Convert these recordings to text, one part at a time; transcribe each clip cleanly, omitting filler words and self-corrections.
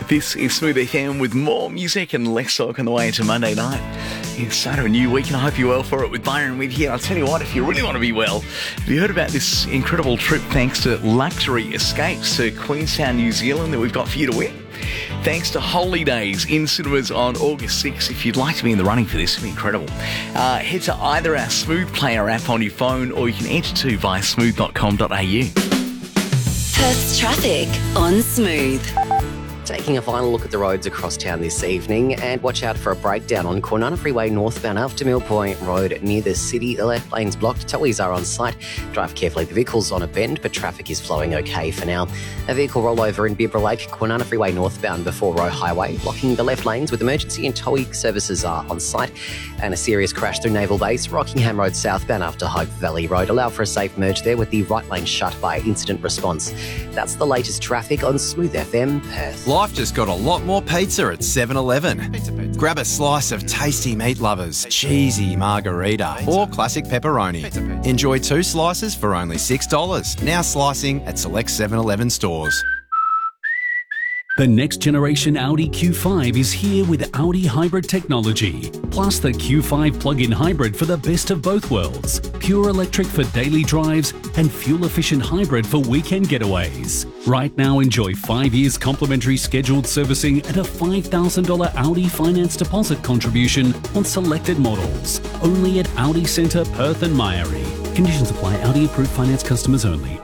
This is Smooth FM with more music and less talk on the way into Monday night. It's start of a new week and I hope you're well for it with Byron with here. I'll tell you what, if you really want to be well, have you heard about this incredible trip thanks to Luxury Escapes to Queenstown, New Zealand that we've got for you to win? Thanks to Holy Days in cinemas on August 6th. If you'd like to be in the running for this, it'd be incredible. Head to either our Smooth Player app on your phone or you can enter to via smooth.com.au. Perth's traffic on Smooth. Taking a final look at the roads across town this evening, and watch out for a breakdown on Kwinana Freeway northbound after Mill Point Road near the city. The left lane's blocked. Towies are on site. Drive carefully. The vehicle's on a bend, but traffic is flowing okay for now. A vehicle rollover in Bibra Lake, Kwinana Freeway northbound before Roe Highway, blocking the left lanes with emergency and towing services are on site. And a serious crash through Naval Base, Rockingham Road southbound after Hope Valley Road. Allow for a safe merge there with the right lane shut by incident response. That's the latest traffic on Smooth FM Perth. Life just got a lot more pizza at 7-Eleven. Grab a slice of tasty meat lovers, cheesy margarita or classic pepperoni. Enjoy 2 slices for only $6. Now slicing at select 7-Eleven stores. The next generation Audi Q5 is here with Audi hybrid technology, plus the Q5 plug-in hybrid for the best of both worlds. Pure electric for daily drives and fuel-efficient hybrid for weekend getaways. Right now, enjoy 5 years complimentary scheduled servicing and a $5,000 Audi finance deposit contribution on selected models. Only at Audi Centre, Perth and Myrie. Conditions apply. Audi approved finance customers only.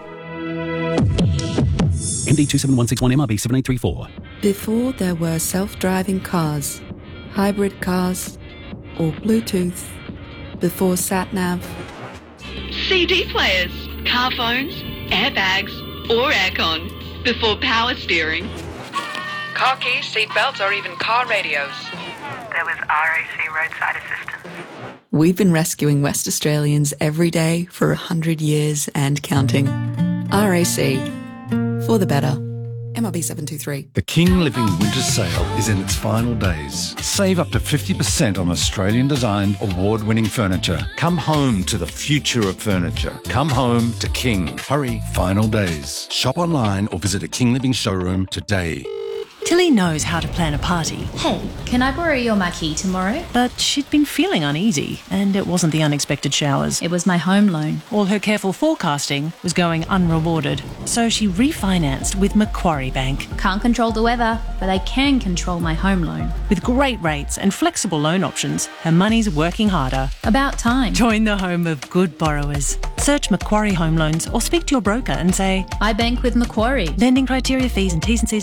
MD 27161 MRB 7834. Before there were self-driving cars, hybrid cars, or Bluetooth, before sat-nav, CD players, car phones, airbags, or aircon, before power steering, car keys, seat belts, or even car radios. There was RAC roadside assistance. we've been rescuing West Australians every day for 100 years and counting. RAC. For the better. MRB 723. The King Living Winter Sale is in its final days. Save up to 50% on Australian-designed, award-winning furniture. Come home to the future of furniture. Come home to King. Hurry, final days. Shop online or visit a King Living showroom today. Tilly knows how to plan a party. Hey, can I borrow your marquee tomorrow? But she'd been feeling uneasy, and it wasn't the unexpected showers. It was my home loan. All her careful forecasting was going unrewarded, so she refinanced with Macquarie Bank. Can't control the weather, but I can control my home loan. With great rates and flexible loan options, her money's working harder. About time. Join the home of good borrowers. Search Macquarie Home Loans or speak to your broker and say, I bank with Macquarie. Lending criteria, fees and T's and C's